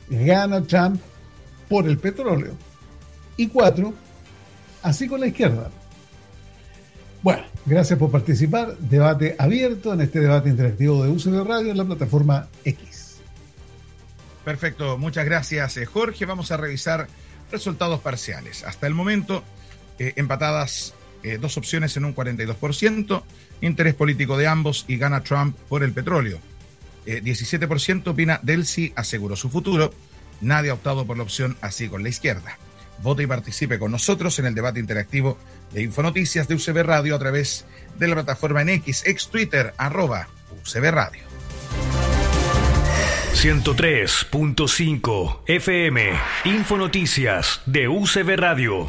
gana Trump por el petróleo. Y 4, así con la izquierda. Bueno, gracias por participar. Debate abierto en este debate interactivo de UCB Radio en la plataforma X. Perfecto, muchas gracias, Jorge. Vamos a revisar resultados parciales. Hasta el momento, empatadas dos opciones en un 42%, interés político de ambos y gana Trump por el petróleo. 17% opina Delcy aseguró su futuro. Nadie ha optado por la opción así con la izquierda. Vote y participe con nosotros en el debate interactivo de Infonoticias de UCB Radio a través de la plataforma en X, ex Twitter, @UCB Radio. 103.5 FM, Infonoticias de UCB Radio.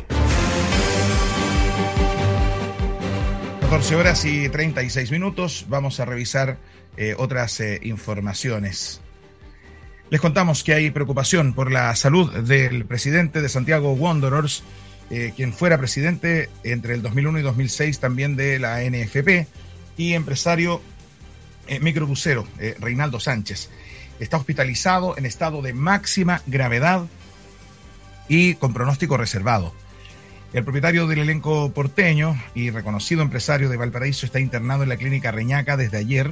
14 horas y 36 minutos. Vamos a revisar otras informaciones. Les contamos que hay preocupación por la salud del presidente de Santiago Wanderers, quien fuera presidente entre el 2001 y 2006 también de la NFP, y empresario microbusero, Reinaldo Sánchez. Está hospitalizado en estado de máxima gravedad y con pronóstico reservado. El propietario del elenco porteño y reconocido empresario de Valparaíso está internado en la clínica Reñaca desde ayer.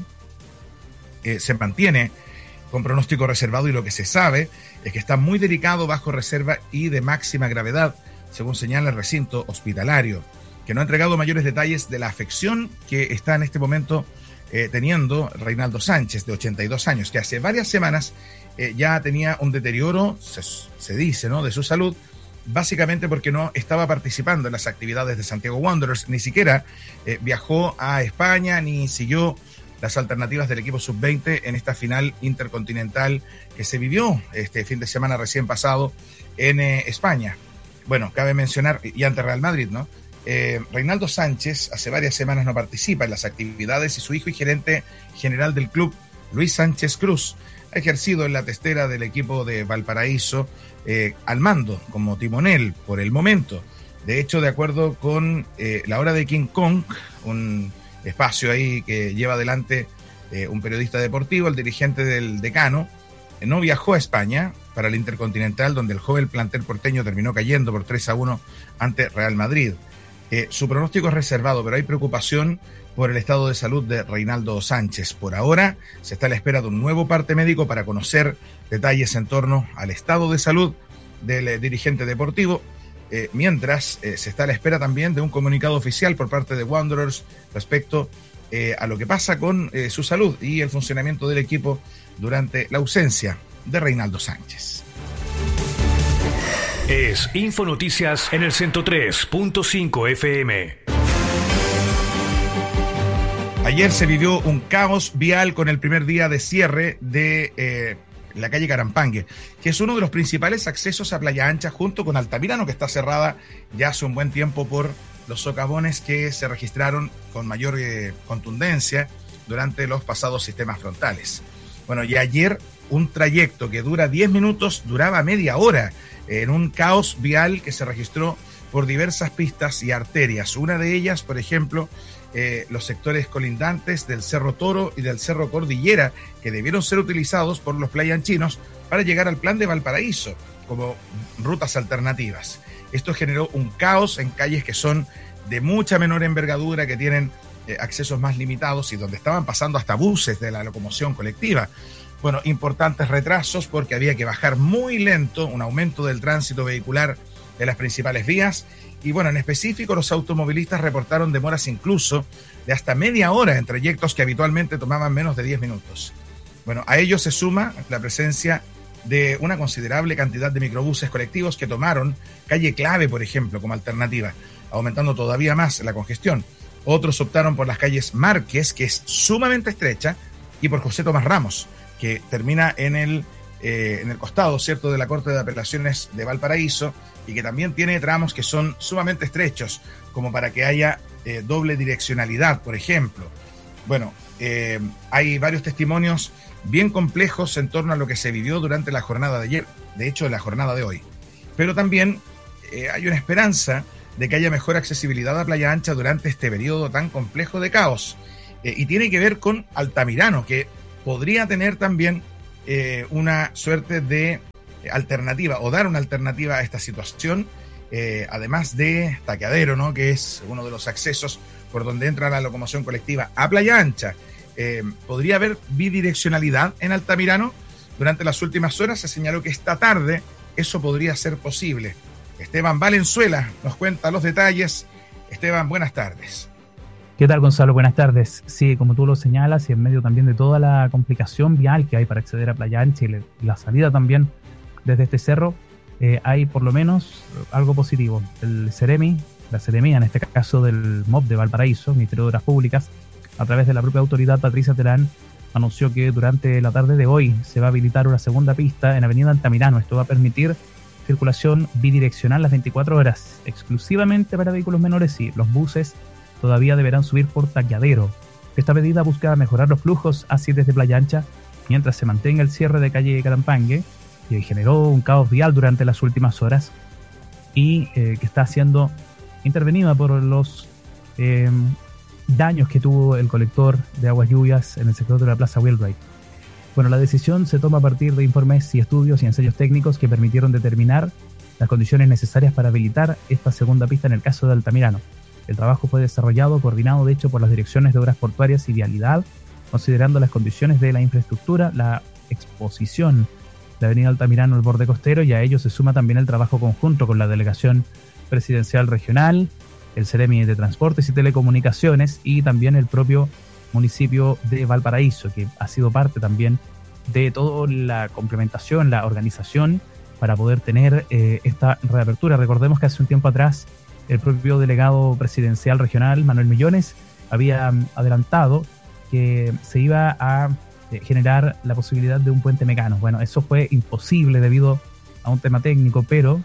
Se mantiene con pronóstico reservado y lo que se sabe es que está muy delicado, bajo reserva y de máxima gravedad, según señala el recinto hospitalario, que no ha entregado mayores detalles de la afección que está en este momento teniendo Reinaldo Sánchez, de 82 años, que hace varias semanas ya tenía un deterioro, se dice, ¿no?, de su salud, básicamente porque no estaba participando en las actividades de Santiago Wanderers, ni siquiera viajó a España, ni siguió las alternativas del equipo sub-20 en esta final intercontinental que se vivió este fin de semana recién pasado en España. Bueno, cabe mencionar, y ante Real Madrid, ¿no? Reinaldo Sánchez hace varias semanas no participa en las actividades y su hijo y gerente general del club, Luis Sánchez Cruz, ha ejercido en la testera del equipo de Valparaíso al mando como timonel por el momento. De hecho, de acuerdo con La Hora de King Kong, un espacio ahí que lleva adelante un periodista deportivo, el dirigente del Decano, no viajó a España para el Intercontinental, donde el joven plantel porteño terminó cayendo por 3-1 ante Real Madrid. Su pronóstico es reservado, pero hay preocupación por el estado de salud de Reinaldo Sánchez. Por ahora se está a la espera de un nuevo parte médico para conocer detalles en torno al estado de salud del dirigente deportivo. Mientras se está a la espera también de un comunicado oficial por parte de Wanderers respecto a lo que pasa con su salud y el funcionamiento del equipo durante la ausencia de Reinaldo Sánchez. Es Infonoticias en el 103.5 FM. Ayer se vivió un caos vial con el primer día de cierre de la calle Carampangue, que es uno de los principales accesos a Playa Ancha, junto con Altamirano, que está cerrada ya hace un buen tiempo por los socavones que se registraron con mayor contundencia durante los pasados sistemas frontales. Bueno, y ayer un trayecto que dura 10 minutos duraba media hora en un caos vial que se registró por diversas pistas y arterias. Una de ellas, por ejemplo, los sectores colindantes del Cerro Toro y del Cerro Cordillera, que debieron ser utilizados por los playanchinos para llegar al Plan de Valparaíso como rutas alternativas. Esto generó un caos en calles que son de mucha menor envergadura, que tienen accesos más limitados y donde estaban pasando hasta buses de la locomoción colectiva. Bueno, importantes retrasos porque había que bajar muy lento, un aumento del tránsito vehicular de las principales vías. Y bueno, en específico los automovilistas reportaron demoras incluso de hasta media hora en trayectos que habitualmente tomaban menos de 10 minutos. Bueno, a ello se suma la presencia de una considerable cantidad de microbuses colectivos que tomaron calle Clave, por ejemplo, como alternativa, aumentando todavía más la congestión. Otros optaron por las calles Márquez, que es sumamente estrecha, y por José Tomás Ramos, que termina en el costado, ¿cierto?, de la Corte de Apelaciones de Valparaíso, y que también tiene tramos que son sumamente estrechos, como para que haya doble direccionalidad, por ejemplo. Bueno, hay varios testimonios bien complejos en torno a lo que se vivió durante la jornada de ayer, de hecho, la jornada de hoy. Pero también hay una esperanza de que haya mejor accesibilidad a Playa Ancha durante este periodo tan complejo de caos. Y tiene que ver con Altamirano, que podría tener también una suerte de alternativa o dar una alternativa a esta situación, además de Taqueadero, ¿no?, que es uno de los accesos por donde entra la locomoción colectiva a Playa Ancha. ¿Podría haber bidireccionalidad en Altamirano? Durante las últimas horas se señaló que esta tarde eso podría ser posible. Esteban Valenzuela nos cuenta los detalles. Esteban, buenas tardes. ¿Qué tal, Gonzalo? Buenas tardes. Sí, como tú lo señalas, y en medio también de toda la complicación vial que hay para acceder a Playa Ancha y la salida también desde este cerro, hay por lo menos algo positivo. El Ceremi, la Seremía, en este caso del MOP de Valparaíso, Ministerio de Obras Públicas, a través de la propia autoridad Patricia Terán, anunció que durante la tarde de hoy se va a habilitar una segunda pista en Avenida Altamirano. Esto va a permitir circulación bidireccional las 24 horas, exclusivamente para vehículos menores, y los buses todavía deberán subir por Taqueadero. Esta medida busca mejorar los flujos hacia desde Playa Ancha mientras se mantenga el cierre de calle Carampangue, que generó un caos vial durante las últimas horas y que está siendo intervenida por los daños que tuvo el colector de aguas lluvias en el sector de la Plaza Wheelwright. Bueno, la decisión se toma a partir de informes y estudios y ensayos técnicos que permitieron determinar las condiciones necesarias para habilitar esta segunda pista en el caso de Altamirano. El trabajo fue desarrollado, coordinado de hecho por las direcciones de Obras Portuarias y Vialidad, considerando las condiciones de la infraestructura, la exposición de Avenida Altamirano al borde costero, y a ello se suma también el trabajo conjunto con la Delegación Presidencial Regional, el Ceremi de Transportes y Telecomunicaciones y también el propio municipio de Valparaíso, que ha sido parte también de toda la complementación, la organización para poder tener esta reapertura. Recordemos que hace un tiempo atrás el propio delegado presidencial regional, Manuel Millones, había adelantado que se iba a generar la posibilidad de un puente mecano. Bueno, eso fue imposible debido a un tema técnico, pero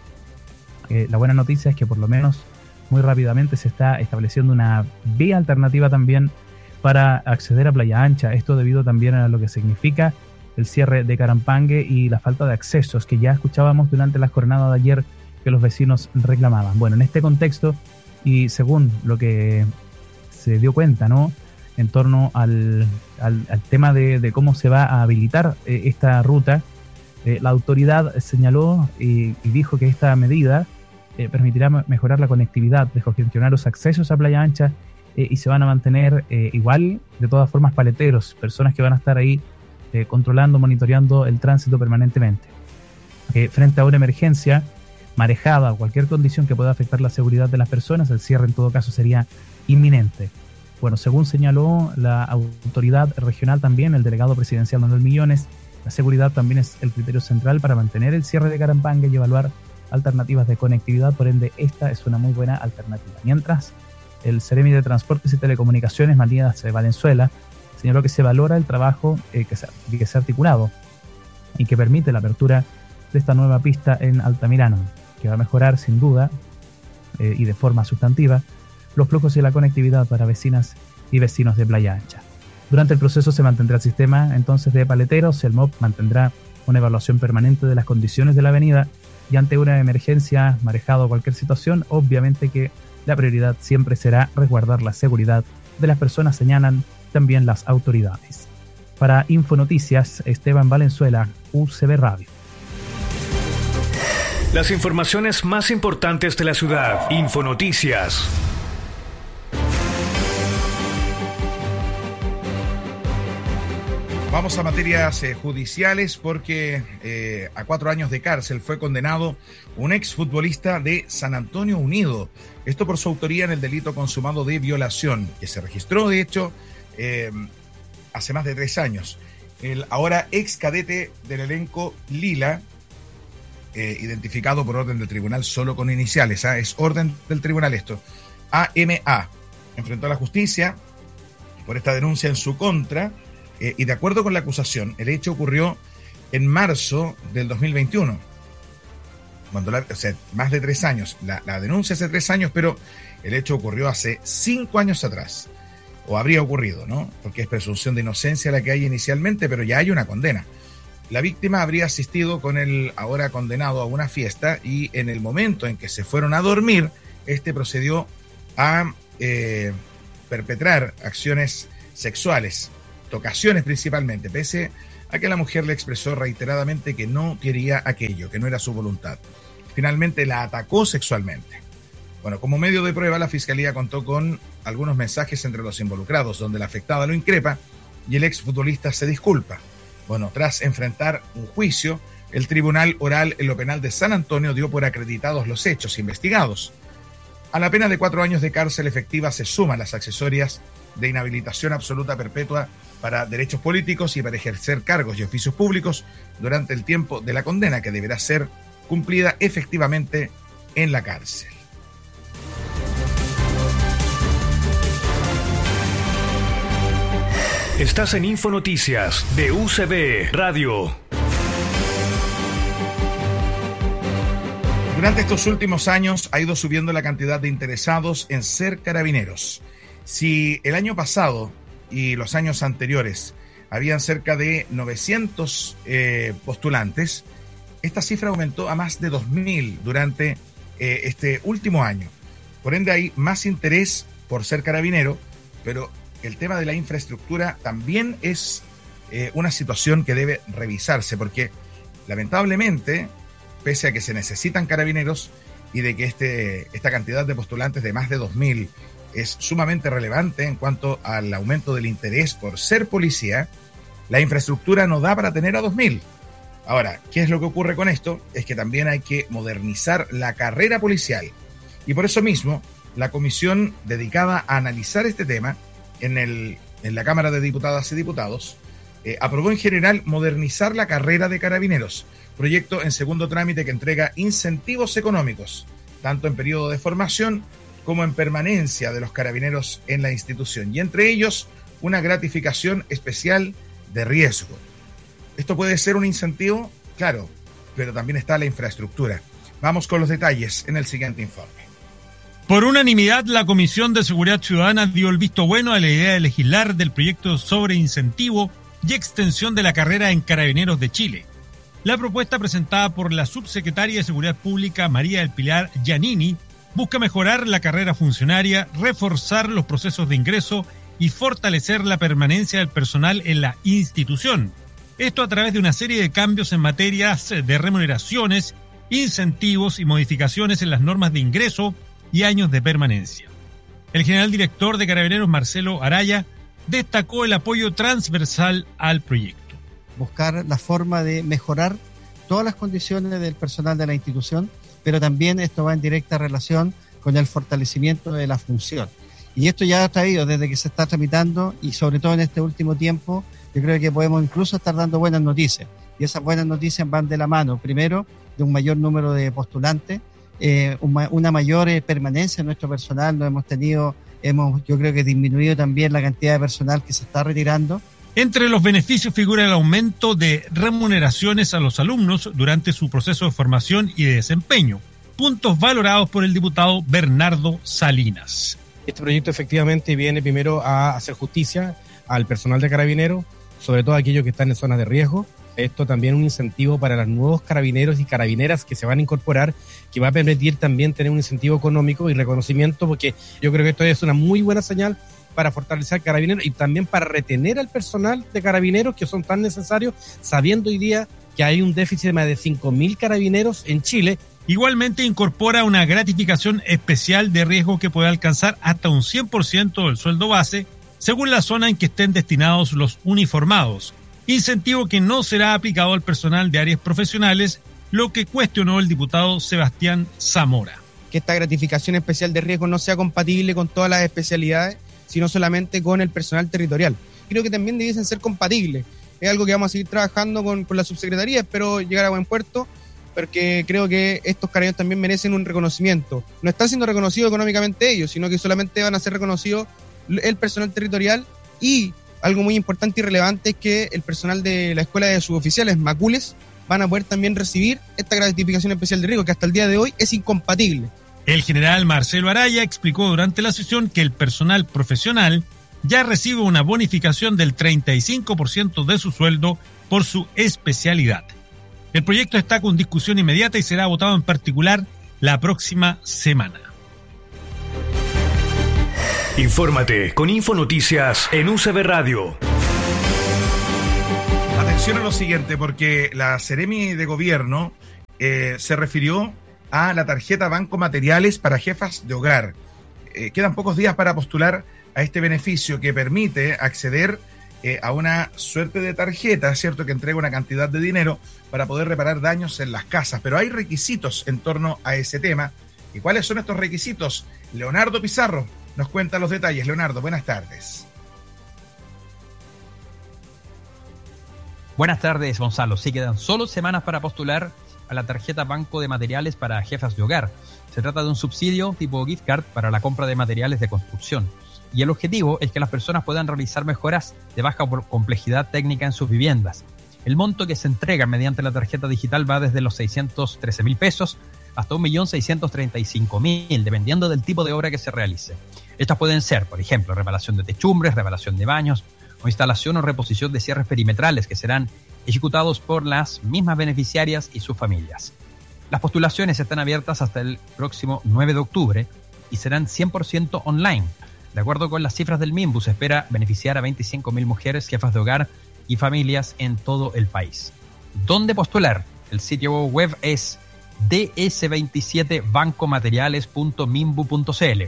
la buena noticia es que por lo menos muy rápidamente se está estableciendo una vía alternativa también para acceder a Playa Ancha. Esto debido también a lo que significa el cierre de Carampangue y la falta de accesos que ya escuchábamos durante las jornadas de ayer que los vecinos reclamaban. Bueno, en este contexto y según lo que se dio cuenta, ¿no?, en torno al tema de cómo se va a habilitar esta ruta, la autoridad señaló y dijo que esta medida permitirá mejorar la conectividad, descongestionar los accesos a Playa Ancha y se van a mantener igual, de todas formas, paleteros, personas que van a estar ahí controlando, monitoreando el tránsito permanentemente. Frente a una emergencia, marejada o cualquier condición que pueda afectar la seguridad de las personas, el cierre en todo caso sería inminente. Bueno, según señaló la autoridad regional también, el delegado presidencial Manuel Millones, la seguridad también es el criterio central para mantener el cierre de Carampangue y evaluar alternativas de conectividad, por ende esta es una muy buena alternativa. Mientras, el Ceremi de Transportes y Telecomunicaciones, Matías Valenzuela, señaló que se valora el trabajo que se ha articulado y que permite la apertura de esta nueva pista en Altamirano, que va a mejorar sin duda y de forma sustantiva los flujos y la conectividad para vecinas y vecinos de Playa Ancha. Durante el proceso se mantendrá el sistema entonces de paleteros, el MOP mantendrá una evaluación permanente de las condiciones de la avenida y ante una emergencia, marejado o cualquier situación, obviamente que la prioridad siempre será resguardar la seguridad de las personas, señalan también las autoridades. Para Infonoticias, Esteban Valenzuela, UCB Radio. Las informaciones más importantes de la ciudad. Infonoticias. Vamos a materias judiciales porque a 4 años de cárcel fue condenado un exfutbolista de San Antonio Unido. Esto por su autoría en el delito consumado de violación, que se registró de hecho hace más de 3 años. El ahora ex cadete del elenco Lila, identificado por orden del tribunal solo con iniciales, es orden del tribunal esto, AMA, enfrentó a la justicia por esta denuncia en su contra. Y de acuerdo con la acusación, el hecho ocurrió en marzo del 2021, cuando más de 3 años. La denuncia hace 3 años, pero el hecho ocurrió hace 5 años atrás, o habría ocurrido, ¿no? Porque es presunción de inocencia la que hay inicialmente, pero ya hay una condena. La víctima habría asistido con el ahora condenado a una fiesta y en el momento en que se fueron a dormir, este procedió a perpetrar acciones sexuales, tocaciones principalmente, pese a que la mujer le expresó reiteradamente que no quería aquello, que no era su voluntad. Finalmente la atacó sexualmente. Bueno, como medio de prueba, la Fiscalía contó con algunos mensajes entre los involucrados, donde la afectada lo increpa y el exfutbolista se disculpa. Bueno, tras enfrentar un juicio, el Tribunal Oral en lo Penal de San Antonio dio por acreditados los hechos investigados. A la pena de 4 años de cárcel efectiva se suman las accesorias de inhabilitación absoluta perpetua para derechos políticos y para ejercer cargos y oficios públicos durante el tiempo de la condena, que deberá ser cumplida efectivamente en la cárcel. Estás en Infonoticias de UCB Radio. Durante estos últimos años ha ido subiendo la cantidad de interesados en ser carabineros. Si el año pasado y los años anteriores habían cerca de 900 postulantes, esta cifra aumentó a más de 2.000 durante este último año. Por ende hay más interés por ser carabinero, pero el tema de la infraestructura también es una situación que debe revisarse, porque lamentablemente, pese a que se necesitan carabineros y de que esta cantidad de postulantes de más de 2.000 es sumamente relevante en cuanto al aumento del interés por ser policía, la infraestructura no da para tener a 2.000. Ahora, ¿qué es lo que ocurre con esto? Es que también hay que modernizar la carrera policial. Y por eso mismo, la comisión dedicada a analizar este tema en la Cámara de Diputadas y Diputados aprobó en general modernizar la carrera de carabineros, proyecto en segundo trámite que entrega incentivos económicos, tanto en periodo de formación como en permanencia de los carabineros en la institución, y entre ellos una gratificación especial de riesgo. ¿Esto puede ser un incentivo? Claro, pero también está la infraestructura. Vamos con los detalles en el siguiente informe. Por unanimidad, la Comisión de Seguridad Ciudadana dio el visto bueno a la idea de legislar del proyecto sobre incentivo y extensión de la carrera en Carabineros de Chile. La propuesta presentada por la subsecretaria de Seguridad Pública, María del Pilar Giannini, busca mejorar la carrera funcionaria, reforzar los procesos de ingreso y fortalecer la permanencia del personal en la institución. Esto a través de una serie de cambios en materias de remuneraciones, incentivos y modificaciones en las normas de ingreso y años de permanencia. El general director de Carabineros, Marcelo Araya, destacó el apoyo transversal al proyecto. Buscar la forma de mejorar todas las condiciones del personal de la institución, pero también esto va en directa relación con el fortalecimiento de la función. Y esto ya ha traído desde que se está tramitando, y sobre todo en este último tiempo, yo creo que podemos incluso estar dando buenas noticias. Y esas buenas noticias van de la mano, primero, de un mayor número de postulantes, una mayor permanencia en nuestro personal. No hemos tenido, yo creo que disminuido también la cantidad de personal que se está retirando. Entre los beneficios figura el aumento de remuneraciones a los alumnos durante su proceso de formación y de desempeño, puntos valorados por el diputado Bernardo Salinas. Este proyecto efectivamente viene primero a hacer justicia al personal de carabineros, sobre todo aquellos que están en zonas de riesgo. Esto también es un incentivo para los nuevos carabineros y carabineras que se van a incorporar, que va a permitir también tener un incentivo económico y reconocimiento, porque yo creo que esto es una muy buena señal para fortalecer carabineros y también para retener al personal de carabineros que son tan necesarios, sabiendo hoy día que hay un déficit de más de 5.000 carabineros en Chile. Igualmente incorpora una gratificación especial de riesgo que puede alcanzar hasta un 100% del sueldo base, según la zona en que estén destinados los uniformados, incentivo que no será aplicado al personal de áreas profesionales, lo que cuestionó el diputado Sebastián Zamora. Que esta gratificación especial de riesgo no sea compatible con todas las especialidades, sino solamente con el personal territorial. Creo que también debiesen ser compatibles. Es algo que vamos a seguir trabajando con la subsecretaría, espero llegar a buen puerto, porque creo que estos carabineros también merecen un reconocimiento. No están siendo reconocidos económicamente ellos, sino que solamente van a ser reconocidos el personal territorial, y algo muy importante y relevante es que el personal de la Escuela de Suboficiales, Macules, van a poder también recibir esta gratificación especial de riesgo, que hasta el día de hoy es incompatible. El general Marcelo Araya explicó durante la sesión que el personal profesional ya recibe una bonificación del 35% de su sueldo por su especialidad. El proyecto está con discusión inmediata y será votado en particular la próxima semana. Infórmate con Infonoticias en UCB Radio. atención a lo siguiente, porque la Seremi de Gobierno se refirió a la tarjeta Banco Materiales para jefas de hogar. Quedan pocos días para postular a este beneficio que permite acceder a una suerte de tarjeta, ¿cierto?, que entrega una cantidad de dinero para poder reparar daños en las casas. Pero hay requisitos en torno a ese tema. ¿Y cuáles son estos requisitos? Leonardo Pizarro nos cuenta los detalles. Leonardo, buenas tardes. Buenas tardes, Gonzalo. Sí, quedan solo semanas para postular a la tarjeta Banco de Materiales para jefas de hogar. Se trata de un subsidio tipo gift card para la compra de materiales de construcción. Y el objetivo es que las personas puedan realizar mejoras de baja complejidad técnica en sus viviendas. El monto que se entrega mediante la tarjeta digital va desde los 613.000 pesos hasta 1.635.000, dependiendo del tipo de obra que se realice. Estas pueden ser, por ejemplo, reparación de techumbres, reparación de baños, o instalación o reposición de cierres perimetrales que serán ejecutados por las mismas beneficiarias y sus familias. Las postulaciones están abiertas hasta el próximo 9 de octubre y serán 100% online. De acuerdo con las cifras del MIMBU, se espera beneficiar a 25.000 mujeres, jefas de hogar y familias en todo el país. ¿Dónde postular? El sitio web es ds27bancomateriales.mimbu.cl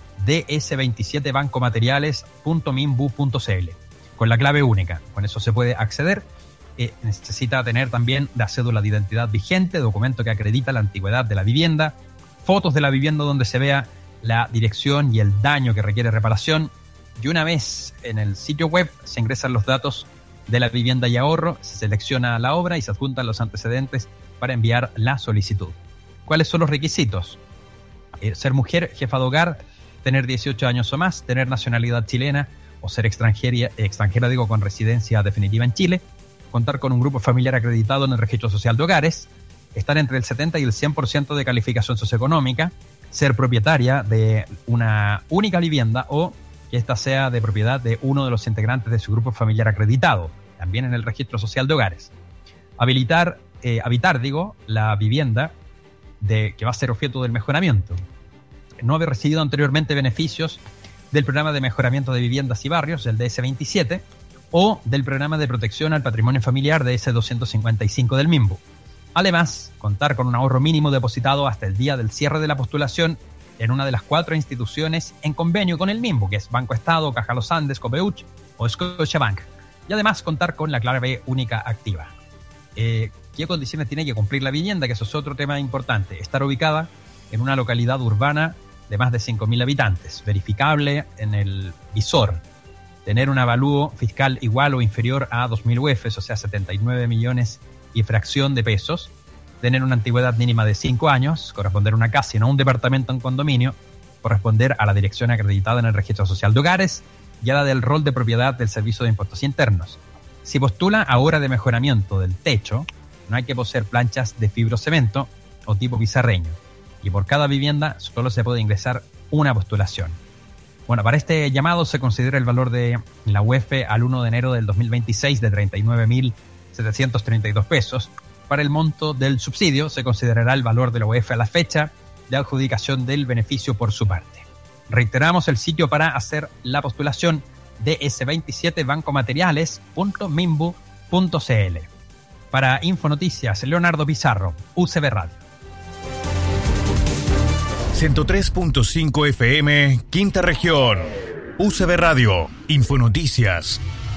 ds27bancomateriales.mimbu.cl con la clave única. Con eso se puede acceder. Necesita tener también la cédula de identidad vigente, documento que acredita la antigüedad de la vivienda, fotos de la vivienda donde se vea la dirección y el daño que requiere reparación. Y una vez en el sitio web se ingresan los datos de la vivienda y ahorro, se selecciona la obra y se adjuntan los antecedentes para enviar la solicitud. ¿Cuáles son los requisitos? Ser mujer, jefa de hogar, tener 18 años o más, tener nacionalidad chilena o ser extranjera con residencia definitiva en Chile, contar con un grupo familiar acreditado en el Registro Social de Hogares, estar entre el 70 y el 100% de calificación socioeconómica, ser propietaria de una única vivienda o que ésta sea de propiedad de uno de los integrantes de su grupo familiar acreditado, también en el Registro Social de Hogares. Habitar la vivienda que va a ser objeto del mejoramiento. No haber recibido anteriormente beneficios del Programa de Mejoramiento de Viviendas y Barrios, el DS27, o del Programa de Protección al Patrimonio Familiar, DS255 del MIMBU. Además, contar con un ahorro mínimo depositado hasta el día del cierre de la postulación en una de las 4 instituciones en convenio con el MIMBU, que es Banco Estado, Caja Los Andes, Copeuch o Scotiabank. Y además contar con la clave única activa. ¿Qué condiciones tiene que cumplir la vivienda? Que eso es otro tema importante. Estar ubicada en una localidad urbana de más de 5.000 habitantes, verificable en el visor, tener un avalúo fiscal igual o inferior a 2.000 UFs, o sea, 79 millones y fracción de pesos, tener una antigüedad mínima de 5 años, corresponder a una casa y no a un departamento en condominio, corresponder a la dirección acreditada en el Registro Social de Hogares y a la del rol de propiedad del Servicio de Impuestos Internos. Si postula a obra de mejoramiento del techo, no hay que poseer planchas de fibrocemento o tipo pizarreño, y por cada vivienda solo se puede ingresar una postulación. Bueno, para este llamado se considera el valor de la UEF al 1 de enero del 2026 de 39.732 pesos. Para el monto del subsidio se considerará el valor de la UEF a la fecha de adjudicación del beneficio por su parte. Reiteramos el sitio para hacer la postulación de ds27bancomateriales.mimbu.cl. Para Infonoticias, Leonardo Pizarro, UCB Radio. 103.5 FM, Quinta Región. UCB Radio, Infonoticias.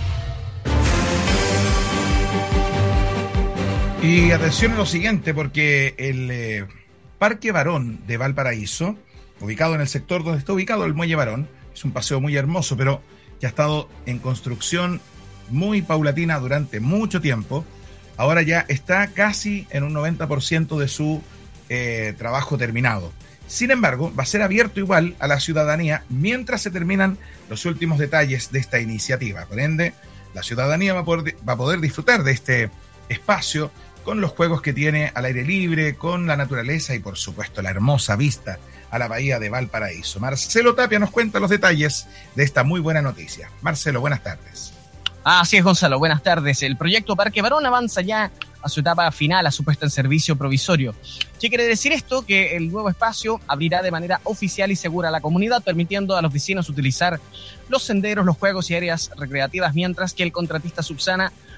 Y atención a lo siguiente, porque el Parque Barón de Valparaíso, ubicado en el sector donde está ubicado el Muelle Barón, es un paseo muy hermoso, pero que ha estado en construcción muy paulatina durante mucho tiempo. Ahora ya está casi en un 90% de su trabajo terminado. Sin embargo, va a ser abierto igual a la ciudadanía mientras se terminan los últimos detalles de esta iniciativa. Por ende, la ciudadanía va a poder disfrutar de este espacio con los juegos que tiene al aire libre, con la naturaleza y, por supuesto, la hermosa vista a la bahía de Valparaíso. Marcelo Tapia nos cuenta los detalles de esta muy buena noticia. Marcelo, buenas tardes. Así es, Gonzalo, buenas tardes. El proyecto Parque Barón avanza ya a su etapa final, a su puesta en servicio provisorio. ¿Qué quiere decir esto? Que el nuevo espacio abrirá de manera oficial y segura a la comunidad, permitiendo a los vecinos utilizar los senderos, los juegos y áreas recreativas, mientras que el contratista subsana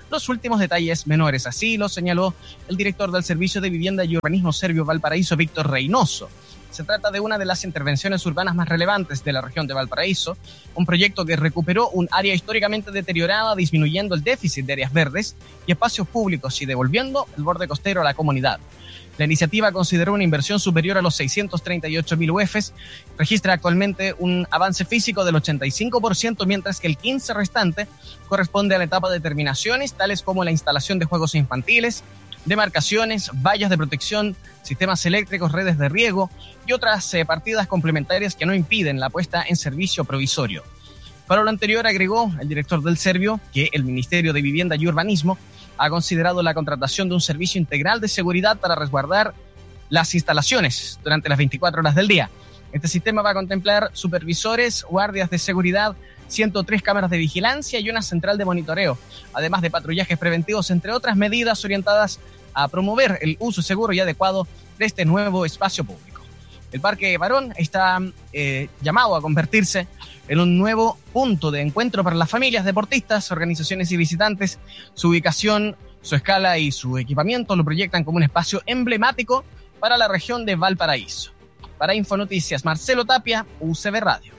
los últimos detalles menores. Así lo señaló el director del Servicio de Vivienda y Urbanismo Serbio Valparaíso, Víctor Reynoso. Se trata de una de las intervenciones urbanas más relevantes de la región de Valparaíso, un proyecto que recuperó un área históricamente deteriorada, disminuyendo el déficit de áreas verdes y espacios públicos y devolviendo el borde costero a la comunidad. La iniciativa consideró una inversión superior a los 638.000 UFs, registra actualmente un avance físico del 85%, mientras que el 15% restante corresponde a la etapa de terminaciones, tales como la instalación de juegos infantiles, demarcaciones, vallas de protección, sistemas eléctricos, redes de riego y otras partidas complementarias que no impiden la puesta en servicio provisorio. Para lo anterior, agregó el director del Servio que el Ministerio de Vivienda y Urbanismo ha considerado la contratación de un servicio integral de seguridad para resguardar las instalaciones durante las 24 horas del día. Este sistema va a contemplar supervisores, guardias de seguridad, 103 cámaras de vigilancia y una central de monitoreo, además de patrullajes preventivos, entre otras medidas orientadas a promover el uso seguro y adecuado de este nuevo espacio público. El Parque Barón está llamado a convertirse en un nuevo punto de encuentro para las familias, deportistas, organizaciones y visitantes. Su ubicación, su escala y su equipamiento lo proyectan como un espacio emblemático para la región de Valparaíso. Para Infonoticias, Marcelo Tapia, UCB Radio.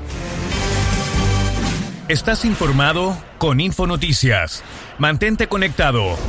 Estás informado con Infonoticias. Mantente conectado.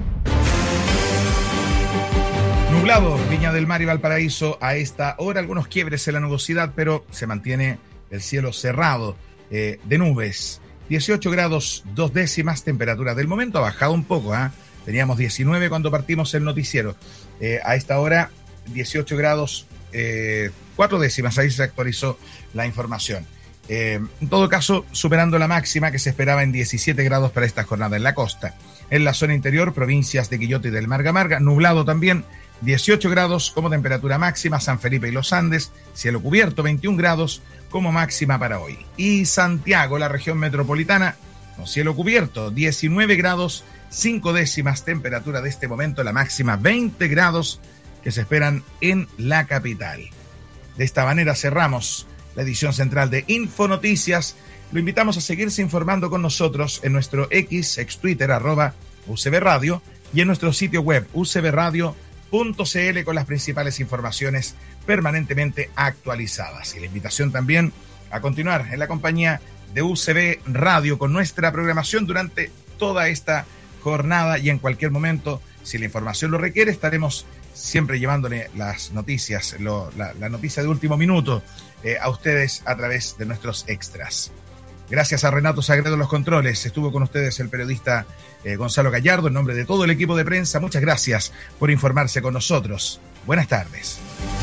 Nublado, Viña del Mar y Valparaíso a esta hora. Algunos quiebres en la nubosidad, pero se mantiene el cielo cerrado de nubes. 18 grados 2 décimas, temperatura del momento. Ha bajado un poco, Teníamos 19 cuando partimos el noticiero. A esta hora, 18 grados 4 décimas. Ahí se actualizó la información. En todo caso, superando la máxima que se esperaba en 17 grados para esta jornada en la costa. En la zona interior, provincias de Quillota y del Marga, nublado también, 18 grados como temperatura máxima. San Felipe y los Andes, cielo cubierto, 21 grados como máxima para hoy. Y Santiago, la región metropolitana, con cielo cubierto, 19 grados 5 décimas, temperatura de este momento, la máxima 20 grados que se esperan en la capital. De esta manera cerramos la edición central de Infonoticias. Lo invitamos a seguirse informando con nosotros en nuestro ex Twitter, @UCB Radio, y en nuestro sitio web, ucbradio.cl, con las principales informaciones permanentemente actualizadas. Y la invitación también a continuar en la compañía de UCB Radio con nuestra programación durante toda esta jornada, y en cualquier momento, si la información lo requiere, estaremos siempre llevándole las noticias, la noticia de último minuto a ustedes a través de nuestros extras. Gracias a Renato Sagredo en los controles. Estuvo con ustedes el periodista Gonzalo Gallardo. En nombre de todo el equipo de prensa, muchas gracias por informarse con nosotros. Buenas tardes.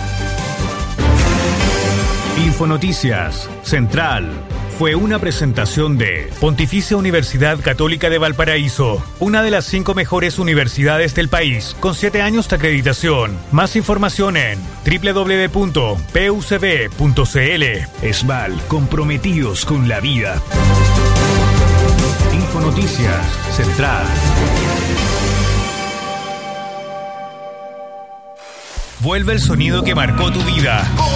Infonoticias Central fue una presentación de Pontificia Universidad Católica de Valparaíso, una de las 5 mejores universidades del país, con 7 años de acreditación. Más información en www.pucb.cl. ESVAL, comprometidos con la vida. Infonoticias Central. Vuelve el sonido que marcó tu vida.